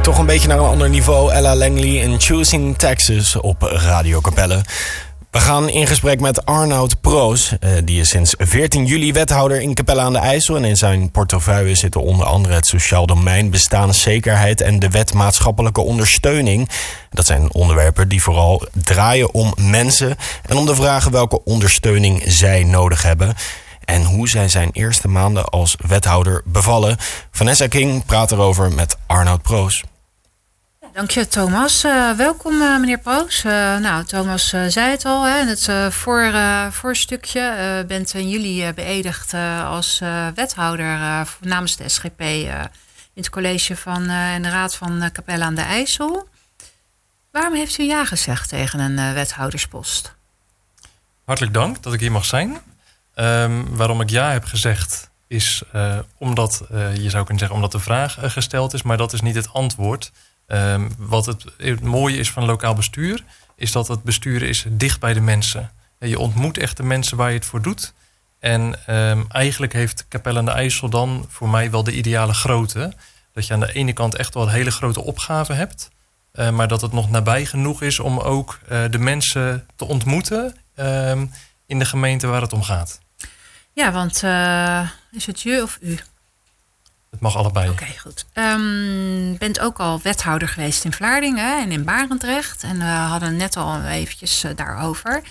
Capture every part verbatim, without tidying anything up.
Maar toch een beetje naar een ander niveau. Ella Langley en Choosing Texas op Radio Capelle. We gaan in gesprek met Arnoud Proos. Uh, die is sinds veertien juli wethouder in Capelle aan de IJssel. En in zijn portefeuille zitten onder andere het sociaal domein, bestaanszekerheid en de wet maatschappelijke ondersteuning. Dat zijn onderwerpen die vooral draaien om mensen en om de vragen welke ondersteuning zij nodig hebben. En hoe zij zijn eerste maanden als wethouder bevallen. Vanessa King praat erover met Arnoud Proos. Dank je, Thomas. Uh, welkom, uh, meneer Proos. Uh, nou, Thomas uh, zei het al, hè, in het uh, voor, uh, voorstukje. Uh, bent in juli uh, beëdigd uh, als uh, wethouder uh, namens de S G P uh, in het college van uh, en de raad van uh, Capelle aan de IJssel. Waarom heeft u ja gezegd tegen een uh, wethouderspost? Hartelijk dank dat ik hier mag zijn. Um, waarom ik ja heb gezegd is uh, omdat, uh, je zou kunnen zeggen omdat de vraag uh, gesteld is, maar dat is niet het antwoord. Um, wat het, het mooie is van lokaal bestuur, is dat het besturen is dicht bij de mensen. Je ontmoet echt de mensen waar je het voor doet. En um, eigenlijk heeft Capelle aan de IJssel dan voor mij wel de ideale grootte. Dat je aan de ene kant echt wel een hele grote opgave hebt. Uh, maar dat het nog nabij genoeg is om ook uh, de mensen te ontmoeten um, in de gemeente waar het om gaat. Ja, want uh, is het je of u? Het mag allebei. Oké, okay, goed. U um, bent ook al wethouder geweest in Vlaardingen en in Barendrecht. En we hadden net al eventjes uh, daarover.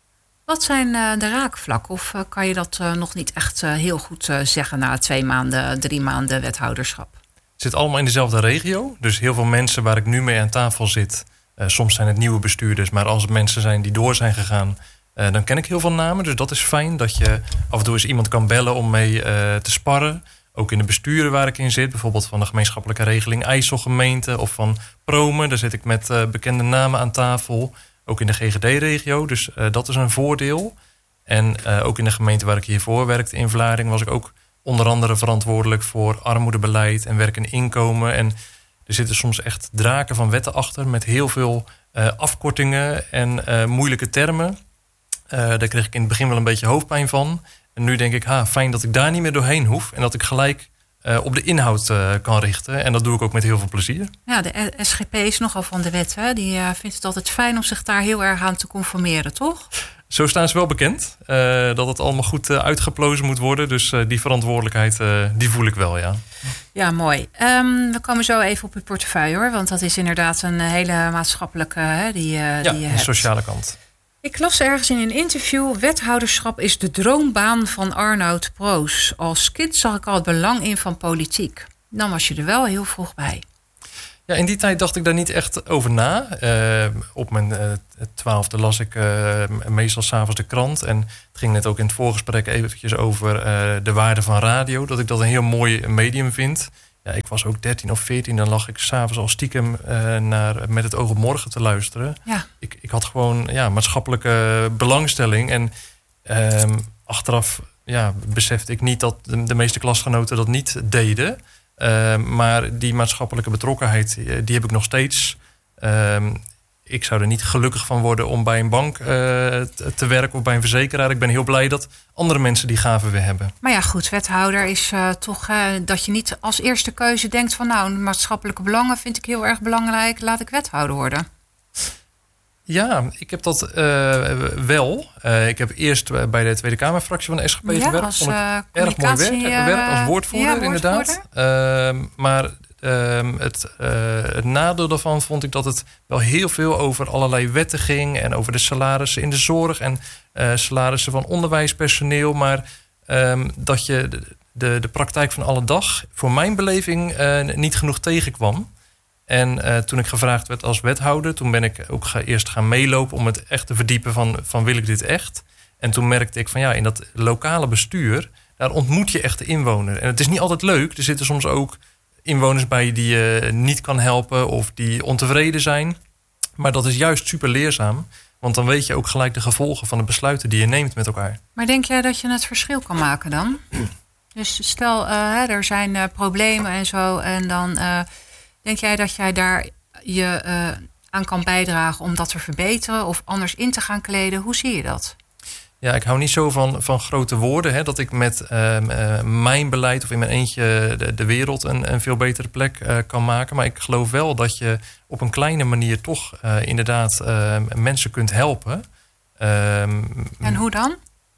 Wat zijn uh, de raakvlakken? Of uh, kan je dat uh, nog niet echt uh, heel goed uh, zeggen na twee maanden, drie maanden wethouderschap? Het zit allemaal in dezelfde regio. Dus heel veel mensen waar ik nu mee aan tafel zit. Uh, soms zijn het nieuwe bestuurders. Maar als het mensen zijn die door zijn gegaan, Uh, dan ken ik heel veel namen. Dus dat is fijn dat je af en toe eens iemand kan bellen om mee uh, te sparren. Ook in de besturen waar ik in zit. Bijvoorbeeld van de gemeenschappelijke regeling IJsselgemeente of van Promen. Daar zit ik met uh, bekende namen aan tafel. Ook in de G G D-regio. Dus uh, dat is een voordeel. En uh, ook in de gemeente waar ik hiervoor werkte in Vlaardingen was ik ook onder andere verantwoordelijk voor armoedebeleid en werk en inkomen. En er zitten soms echt draken van wetten achter met heel veel uh, afkortingen en uh, moeilijke termen. Uh, daar kreeg ik in het begin wel een beetje hoofdpijn van. En nu denk ik, ha, fijn dat ik daar niet meer doorheen hoef. En dat ik gelijk uh, op de inhoud uh, kan richten. En dat doe ik ook met heel veel plezier. Ja, de S G P is nogal van de wet. Hè? Die uh, vindt het altijd fijn om zich daar heel erg aan te conformeren, toch? Zo staan ze wel bekend. Uh, dat het allemaal goed uh, uitgeplozen moet worden. Dus uh, die verantwoordelijkheid, uh, die voel ik wel, ja. Ja, mooi. Um, we komen zo even op uw portefeuille, hoor. Want dat is inderdaad een hele maatschappelijke, hè, die, uh, ja, die je de hebt. Sociale kant. Ik las ergens in een interview: wethouderschap is de droombaan van Arnoud Proos. Als kind zag ik al het belang in van politiek. Dan was je er wel heel vroeg bij. Ja, in die tijd dacht ik daar niet echt over na. Uh, op mijn uh, twaalfde las ik uh, meestal 's avonds de krant. En het ging net ook in het voorgesprek eventjes over uh, de waarde van radio. Dat ik dat een heel mooi medium vind. Ja, ik was ook dertien of veertien, dan lag ik 's avonds al stiekem uh, naar Met het oog op morgen te luisteren. Ja. Ik, ik had gewoon ja, maatschappelijke belangstelling. En uh, achteraf ja, besefte ik niet dat de, de meeste klasgenoten dat niet deden. Uh, maar die maatschappelijke betrokkenheid, die heb ik nog steeds. Uh, ik zou er niet gelukkig van worden om bij een bank uh, te werken of bij een verzekeraar. Ik ben heel blij dat andere mensen die gaven weer hebben. Maar ja, goed, wethouder is uh, toch uh, dat je niet als eerste keuze denkt van nou, maatschappelijke belangen vind ik heel erg belangrijk, laat ik wethouder worden. Ja, ik heb dat uh, wel. Uh, ik heb eerst bij de Tweede Kamerfractie van de S G P ja, gewerkt. Als, Vond ik uh, erg mooi werk, uh, werk als woordvoerder, ja, inderdaad. Uh, maar uh, het, uh, het nadeel daarvan vond ik dat het wel heel veel over allerlei wetten ging. En over de salarissen in de zorg en uh, salarissen van onderwijspersoneel. Maar um, dat je de, de, de praktijk van alle dag voor mijn beleving uh, niet genoeg tegenkwam. En uh, toen ik gevraagd werd als wethouder, toen ben ik ook ga, eerst gaan meelopen om het echt te verdiepen van, van wil ik dit echt? En toen merkte ik van ja, in dat lokale bestuur, daar ontmoet je echt de inwoner. En het is niet altijd leuk. Er zitten soms ook inwoners bij die je niet kan helpen of die ontevreden zijn. Maar dat is juist super leerzaam. Want dan weet je ook gelijk de gevolgen van de besluiten die je neemt met elkaar. Maar denk jij dat je het verschil kan maken dan? Dus stel, uh, er zijn uh, problemen en zo en dan Uh, denk jij dat jij daar je uh, aan kan bijdragen om dat te verbeteren of anders in te gaan kleden? Hoe zie je dat? Ja, ik hou niet zo van, van grote woorden. Hè, dat ik met uh, uh, mijn beleid of in mijn eentje de, de wereld een, een veel betere plek uh, kan maken. Maar ik geloof wel dat je op een kleine manier toch uh, inderdaad uh, mensen kunt helpen. Uh, en hoe dan?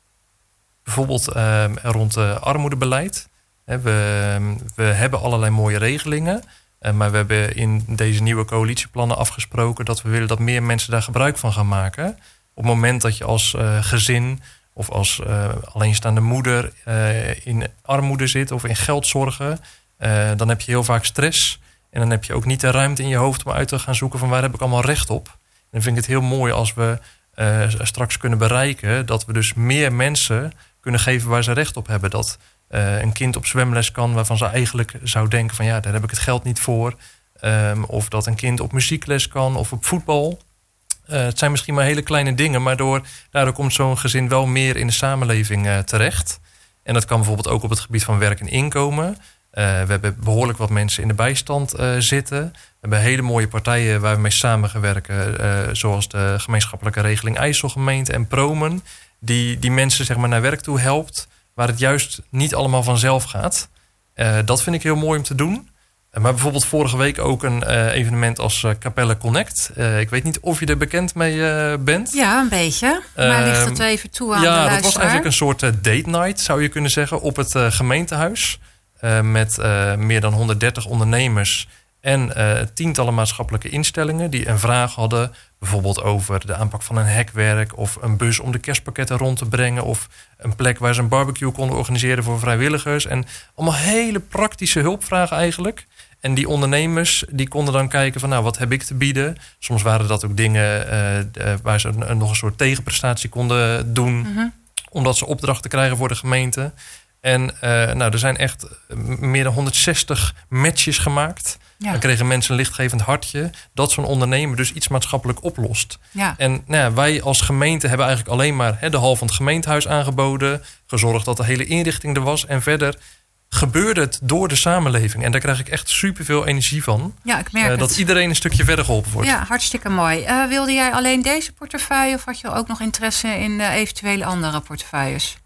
Bijvoorbeeld uh, rond uh, armoedebeleid. He, we, we hebben allerlei mooie regelingen. Uh, maar we hebben in deze nieuwe coalitieplannen afgesproken dat we willen dat meer mensen daar gebruik van gaan maken. Op het moment dat je als uh, gezin of als uh, alleenstaande moeder uh, in armoede zit of in geldzorgen, uh, dan heb je heel vaak stress. En dan heb je ook niet de ruimte in je hoofd om uit te gaan zoeken van waar heb ik allemaal recht op. En dan vind ik het heel mooi als we uh, straks kunnen bereiken dat we dus meer mensen kunnen geven waar ze recht op hebben. Dat uh, een kind op zwemles kan waarvan ze eigenlijk zou denken van ja, daar heb ik het geld niet voor. Um, of dat een kind op muziekles kan of op voetbal. Uh, het zijn misschien maar hele kleine dingen, maar door, daardoor komt zo'n gezin wel meer in de samenleving uh, terecht. En dat kan bijvoorbeeld ook op het gebied van werk en inkomen. Uh, we hebben behoorlijk wat mensen in de bijstand uh, zitten. We hebben hele mooie partijen waar we mee samengewerken, uh, zoals de gemeenschappelijke regeling IJsselgemeente en Promen, die, die mensen zeg maar, naar werk toe helpt, waar het juist niet allemaal vanzelf gaat. Uh, dat vind ik heel mooi om te doen. Maar bijvoorbeeld vorige week ook een uh, evenement als uh, Capelle Connect. Uh, ik weet niet of je er bekend mee uh, bent. Ja, een beetje. Maar uh, ligt het even toe aan ja, de luisteraar? Ja, dat was eigenlijk een soort uh, date night, zou je kunnen zeggen, op het uh, gemeentehuis. Uh, met uh, meer dan honderddertig ondernemers en uh, tientallen maatschappelijke instellingen die een vraag hadden. Bijvoorbeeld over de aanpak van een hekwerk of een bus om de kerstpakketten rond te brengen. Of een plek waar ze een barbecue konden organiseren voor vrijwilligers. En allemaal hele praktische hulpvragen eigenlijk. En die ondernemers die konden dan kijken van nou, wat heb ik te bieden? Soms waren dat ook dingen uh, uh, waar ze een, nog een soort tegenprestatie konden doen. Mm-hmm. Omdat ze opdrachten krijgen voor de gemeente. En uh, nou, er zijn echt meer dan honderdzestig matches gemaakt. Ja. Dan kregen mensen een lichtgevend hartje. Dat zo'n ondernemer dus iets maatschappelijk oplost. Ja. En nou ja, wij als gemeente hebben eigenlijk alleen maar he, de hal van het gemeentehuis aangeboden. Gezorgd dat de hele inrichting er was. En verder gebeurde het door de samenleving. En daar krijg ik echt superveel energie van. Ja, ik merk uh, dat het. iedereen een stukje verder geholpen wordt. Ja, hartstikke mooi. Uh, wilde jij alleen deze portefeuille of had je ook nog interesse in uh, eventuele andere portefeuilles?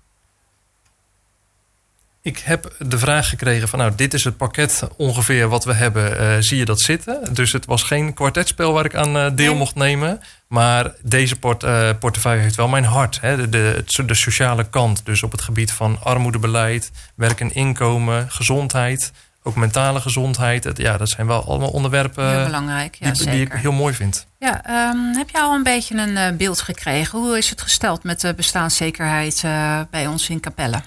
Ik heb de vraag gekregen van nou, dit is het pakket ongeveer wat we hebben. Uh, zie je dat zitten? Dus het was geen kwartetspel waar ik aan uh, deel nee. mocht nemen. Maar deze port, uh, portefeuille heeft wel mijn hart. Hè? De, de, de sociale kant. Dus op het gebied van armoedebeleid, werk en inkomen, gezondheid. Ook mentale gezondheid. Het, ja, dat zijn wel allemaal onderwerpen heel belangrijk, ja, die, die ik heel mooi vind. Ja, um, heb je al een beetje een uh, beeld gekregen? Hoe is het gesteld met de bestaanszekerheid uh, bij ons in Capelle?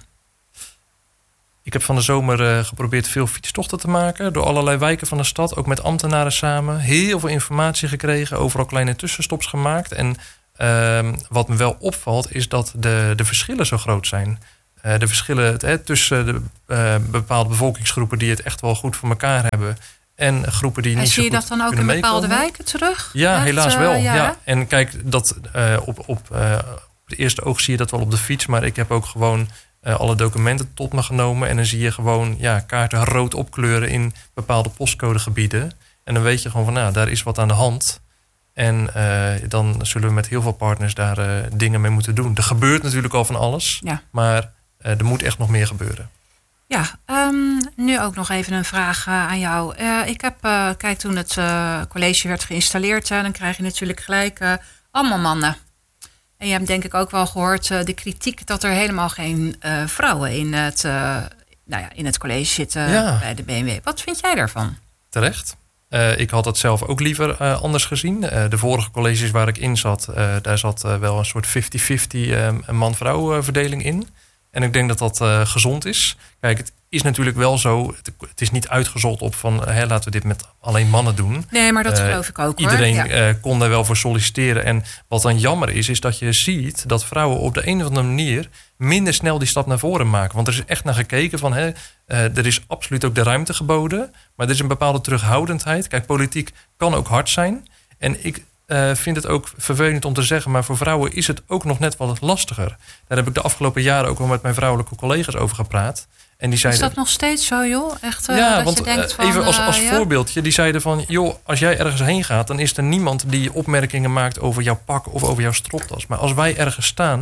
Ik heb van de zomer uh, geprobeerd veel fietstochten te maken. Door allerlei wijken van de stad. Ook met ambtenaren samen. Heel veel informatie gekregen. Overal kleine tussenstops gemaakt. En uh, wat me wel opvalt is dat de, de verschillen zo groot zijn. Uh, de verschillen hè, tussen de uh, bepaalde bevolkingsgroepen die het echt wel goed voor elkaar hebben. En groepen die en niet zo goed kunnen meekomen. Zie je dat dan ook in bepaalde wijken terug? Ja, echt, helaas wel. Uh, ja. Ja. En kijk, dat, uh, op, op, uh, op het eerste oog zie je dat wel op de fiets. Maar ik heb ook gewoon Uh, alle documenten tot me genomen. En dan zie je gewoon ja, kaarten rood opkleuren in bepaalde postcodegebieden. En dan weet je gewoon van nou, daar is wat aan de hand. En uh, dan zullen we met heel veel partners daar uh, dingen mee moeten doen. Er gebeurt natuurlijk al van alles. Ja. Maar uh, er moet echt nog meer gebeuren. Ja, um, nu ook nog even een vraag uh, aan jou. Uh, ik heb, uh, kijk, toen het uh, college werd geïnstalleerd, uh, dan krijg je natuurlijk gelijk uh, allemaal mannen. En je hebt denk ik ook wel gehoord uh, de kritiek dat er helemaal geen uh, vrouwen in het, uh, nou ja, in het college zitten ja. bij de B M W. Wat vind jij daarvan? Terecht. Uh, ik had het zelf ook liever uh, anders gezien. Uh, de vorige colleges waar ik in zat, uh, daar zat uh, wel een soort vijftig vijftig uh, man-vrouw uh, verdeling in. En ik denk dat dat uh, gezond is. Kijk, het is natuurlijk wel zo, het, het is niet uitgezocht op van hè, laten we dit met alleen mannen doen. Nee, maar dat uh, geloof ik ook hoor. Iedereen ja. uh, kon daar wel voor solliciteren. En wat dan jammer is, is dat je ziet dat vrouwen op de een of andere manier minder snel die stap naar voren maken. Want er is echt naar gekeken van, hè, uh, er is absoluut ook de ruimte geboden. Maar er is een bepaalde terughoudendheid. Kijk, politiek kan ook hard zijn. En ik uh, vind het ook vervelend om te zeggen, maar voor vrouwen is het ook nog net wat lastiger. Daar heb ik de afgelopen jaren ook wel met mijn vrouwelijke collega's over gepraat. En die zeiden, is dat nog steeds zo, joh? Echt, uh, ja, dat want je denkt van, even als, als uh, voorbeeldje. Die zeiden van, joh, als jij ergens heen gaat, dan is er niemand die opmerkingen maakt over jouw pak of over jouw stropdas. Maar als wij ergens staan,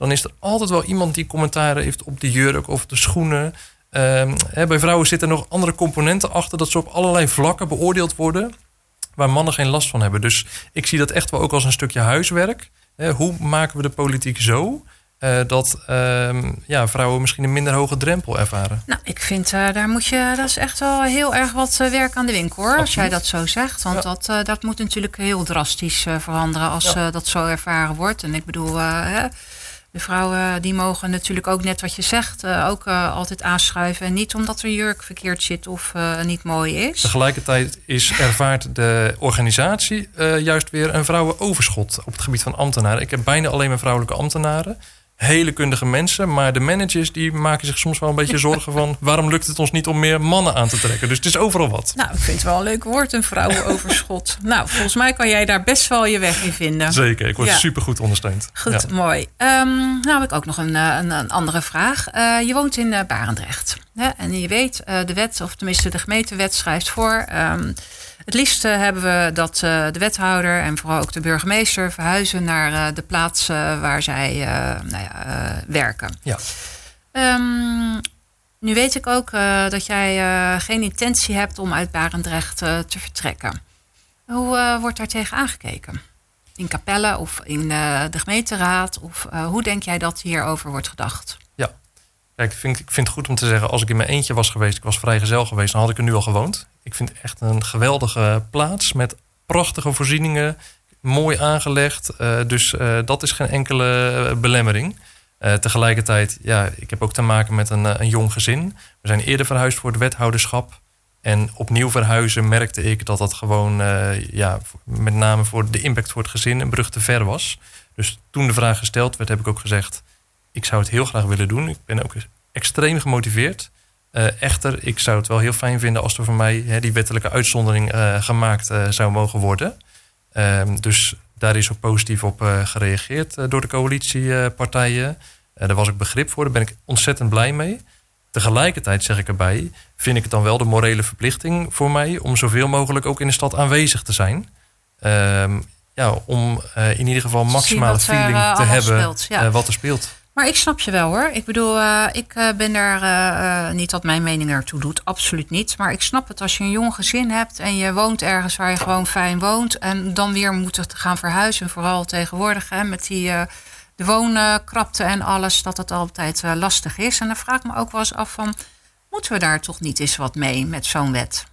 dan is er altijd wel iemand die commentaren heeft op de jurk of de schoenen. Um, hè, bij vrouwen zitten nog andere componenten achter, dat ze op allerlei vlakken beoordeeld worden waar mannen geen last van hebben. Dus ik zie dat echt wel ook als een stukje huiswerk. Hè, hoe maken we de politiek zo Uh, dat uh, ja, vrouwen misschien een minder hoge drempel ervaren? Nou, ik vind uh, daar moet je, dat is echt wel heel erg wat uh, werk aan de winkel, hoor. Absoluut. Als jij dat zo zegt. Want ja. dat, uh, dat moet natuurlijk heel drastisch uh, veranderen als ja. uh, dat zo ervaren wordt. En ik bedoel, uh, hè, de vrouwen die mogen natuurlijk ook net wat je zegt, uh, ook uh, altijd aanschuiven. En niet omdat er jurk verkeerd zit of uh, niet mooi is. Tegelijkertijd is ervaart de organisatie uh, juist weer een vrouwenoverschot op het gebied van ambtenaren. Ik heb bijna alleen maar vrouwelijke ambtenaren. Hele kundige mensen, maar de managers die maken zich soms wel een beetje zorgen van waarom lukt het ons niet om meer mannen aan te trekken. Dus het is overal wat. Nou, ik vind het wel een leuk woord, een vrouwenoverschot. Nou, volgens mij kan jij daar best wel je weg in vinden. Zeker, ik word ja. supergoed ondersteund. Goed, ja. mooi. Um, nou heb ik ook nog een, een, een andere vraag. Uh, je woont in uh, Barendrecht. Hè? En je weet, uh, de wet, of tenminste de gemeentewet schrijft voor. Um, Het liefst uh, hebben we dat uh, de wethouder en vooral ook de burgemeester verhuizen naar uh, de plaats uh, waar zij uh, nou ja, uh, werken. Ja. Um, nu weet ik ook uh, dat jij uh, geen intentie hebt om uit Barendrecht uh, te vertrekken. Hoe uh, wordt daar tegen aangekeken? In Capelle of in uh, de gemeenteraad? Of uh, hoe denk jij dat hierover wordt gedacht? Ja. Kijk, ik vind, ik vind het goed om te zeggen, als ik in mijn eentje was geweest, ik was vrijgezel geweest, dan had ik er nu al gewoond. Ik vind het echt een geweldige plaats met prachtige voorzieningen, mooi aangelegd. Uh, dus uh, dat is geen enkele belemmering. Uh, tegelijkertijd, ja, ik heb ook te maken met een, een jong gezin. We zijn eerder verhuisd voor het wethouderschap. En opnieuw verhuizen merkte ik dat dat gewoon, uh, ja, met name voor de impact voor het gezin, een brug te ver was. Dus toen de vraag gesteld werd, heb ik ook gezegd, ik zou het heel graag willen doen. Ik ben ook extreem gemotiveerd. Uh, echter, ik zou het wel heel fijn vinden als er voor mij hè, die wettelijke uitzondering uh, gemaakt uh, zou mogen worden. Uh, dus daar is ook positief op uh, gereageerd uh, door de coalitiepartijen. Uh, daar was ik begrip voor, daar ben ik ontzettend blij mee. Tegelijkertijd zeg ik erbij, vind ik het dan wel de morele verplichting voor mij om zoveel mogelijk ook in de stad aanwezig te zijn. Uh, ja, om uh, in ieder geval maximale feeling uh, te hebben speelt, ja. uh, wat er speelt. Maar ik snap je wel, hoor. Ik bedoel, uh, ik uh, ben daar uh, uh, niet dat mijn mening ertoe doet. Absoluut niet. Maar ik snap het als je een jong gezin hebt en je woont ergens waar je gewoon fijn woont en dan weer moet gaan verhuizen. Vooral tegenwoordig hè, met die uh, de woonkrapte en alles, dat het altijd uh, lastig is. En dan vraag ik me ook wel eens af van, moeten we daar toch niet eens wat mee met zo'n wet?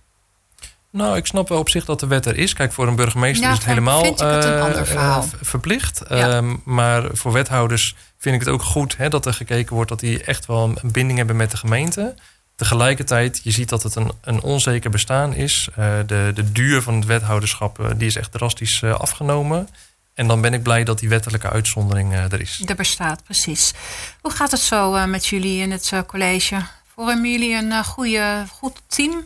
Nou, ik snap wel op zich dat de wet er is. Kijk, voor een burgemeester ja, is het helemaal vind ik het een uh, ander verhaal. Uh, verplicht. Ja. Um, maar voor wethouders vind ik het ook goed hè, dat er gekeken wordt dat die echt wel een binding hebben met de gemeente. Tegelijkertijd, je ziet dat het een, een onzeker bestaan is. Uh, de, de duur van het wethouderschap uh, die is echt drastisch uh, afgenomen. En dan ben ik blij dat die wettelijke uitzondering uh, er is. Er bestaat, precies. Hoe gaat het zo uh, met jullie in het uh, college? Vormen jullie een uh, goede, goed team?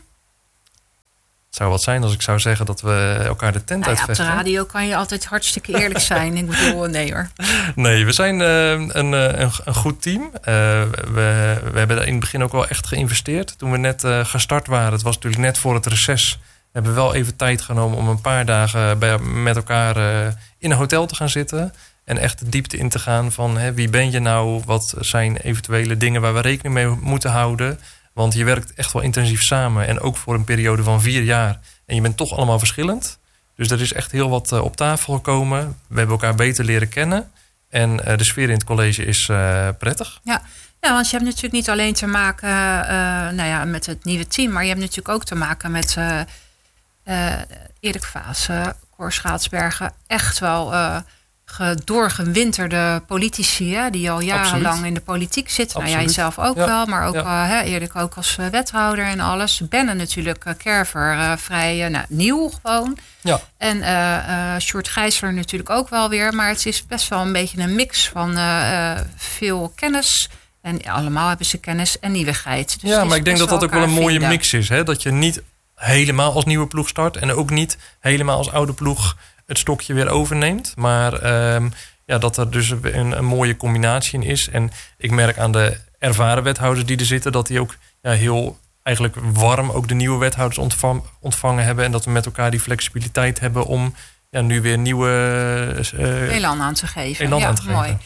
Het zou wat zijn als ik zou zeggen dat we elkaar de tent nou ja, uitvechten. Op de radio kan je altijd hartstikke eerlijk zijn. Ik bedoel, nee hoor. Nee, we zijn uh, een, een, een goed team. Uh, we, we hebben in het begin ook wel echt geïnvesteerd. Toen we net uh, gestart waren, het was natuurlijk net voor het reces. We hebben wel even tijd genomen om een paar dagen bij, met elkaar uh, in een hotel te gaan zitten. En echt de diepte in te gaan van hè, wie ben je nou? Wat zijn eventuele dingen waar we rekening mee moeten houden? Want je werkt echt wel intensief samen. En ook voor een periode van vier jaar. En je bent toch allemaal verschillend. Dus er is echt heel wat uh, op tafel gekomen. We hebben elkaar beter leren kennen. En uh, de sfeer in het college is uh, prettig. Ja. ja, want je hebt natuurlijk niet alleen te maken uh, nou ja, met het nieuwe team. Maar je hebt natuurlijk ook te maken met uh, uh, Erik Vaassen, Cor Schaatsbergen. Echt wel uh, doorgewinterde politici hè, die al jarenlang Absoluut. in de politiek zitten. Nou, jij zelf ook ja. wel, maar ook ja. uh, hè, Erik ook als uh, wethouder en alles. Bennen natuurlijk, uh, Kerver, uh, vrij uh, nou, nieuw gewoon. Ja. En uh, uh, Sjoerd Gijsler natuurlijk ook wel weer. Maar het is best wel een beetje een mix van uh, uh, veel kennis. En ja, allemaal hebben ze kennis en nieuwigheid. Dus ja, maar ik denk dat dat ook wel een mooie vinden. mix is. Hè? Dat je niet helemaal als nieuwe ploeg start. En ook niet helemaal als oude ploeg het stokje weer overneemt. Maar um, ja, dat er dus een, een mooie combinatie in is. En ik merk aan de ervaren wethouders die er zitten, dat die ook ja, heel eigenlijk warm ook de nieuwe wethouders ontvang, ontvangen hebben. En dat we met elkaar die flexibiliteit hebben om ja, nu weer nieuwe uh, elan aan te geven. Elan ja, aan te mooi. geven. Ja.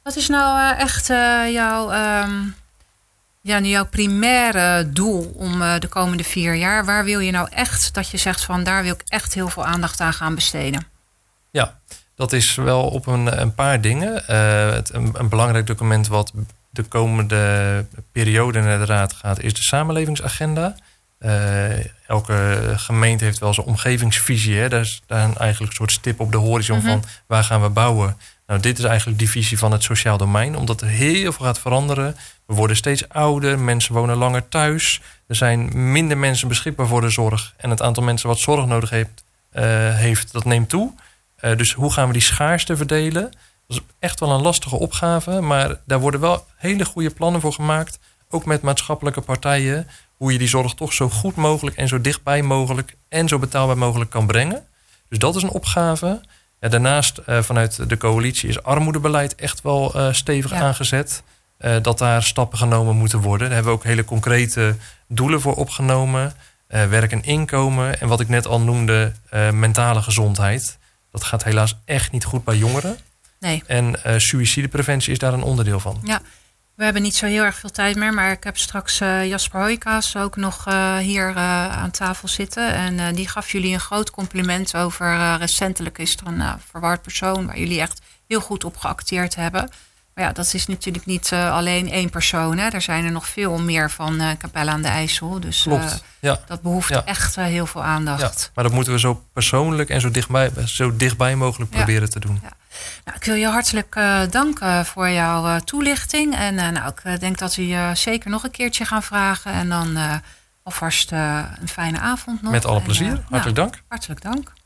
Wat is nou uh, echt uh, jouw, um, ja, nu jouw primaire doel om uh, de komende vier jaar? Waar wil je nou echt dat je zegt van daar wil ik echt heel veel aandacht aan gaan besteden? Ja, dat is wel op een, een paar dingen. Uh, het, een, een belangrijk document wat de komende periode naar de Raad gaat, is de samenlevingsagenda. Uh, elke gemeente heeft wel zijn omgevingsvisie. Hè? Daar is daar eigenlijk een soort stip op de horizon mm-hmm. van waar gaan we bouwen. Nou, dit is eigenlijk die visie van het sociaal domein. Omdat er heel veel gaat veranderen. We worden steeds ouder. Mensen wonen langer thuis. Er zijn minder mensen beschikbaar voor de zorg. En het aantal mensen wat zorg nodig heeft, uh, heeft dat neemt toe. Uh, dus hoe gaan we die schaarste verdelen? Dat is echt wel een lastige opgave. Maar daar worden wel hele goede plannen voor gemaakt. Ook met maatschappelijke partijen. Hoe je die zorg toch zo goed mogelijk en zo dichtbij mogelijk en zo betaalbaar mogelijk kan brengen. Dus dat is een opgave. Ja, daarnaast uh, vanuit de coalitie is armoedebeleid echt wel uh, stevig ja. aangezet. Uh, dat daar stappen genomen moeten worden. Daar hebben we ook hele concrete doelen voor opgenomen. Uh, werk en inkomen. En wat ik net al noemde, uh, mentale gezondheid. Dat gaat helaas echt niet goed bij jongeren. Nee. En uh, suïcidepreventie is daar een onderdeel van. Ja. We hebben niet zo heel erg veel tijd meer, maar ik heb straks uh, Jasper Hoijkaas ook nog uh, hier uh, aan tafel zitten. En uh, die gaf jullie een groot compliment over. Uh, recentelijk is er een uh, verward persoon waar jullie echt heel goed op geacteerd hebben. Maar ja, dat is natuurlijk niet uh, alleen één persoon. Hè. Er zijn er nog veel meer van uh, Capelle aan de IJssel. Dus uh, ja. dat behoeft ja. echt uh, heel veel aandacht. Ja, maar dat moeten we zo persoonlijk en zo dichtbij, zo dichtbij mogelijk ja. proberen te doen. Ja. Nou, ik wil je hartelijk uh, danken voor jouw uh, toelichting. En uh, nou, ik uh, denk dat we je zeker nog een keertje gaan vragen. En dan uh, alvast uh, een fijne avond nog. Met alle plezier. En, uh, hartelijk nou, dank. Hartelijk dank.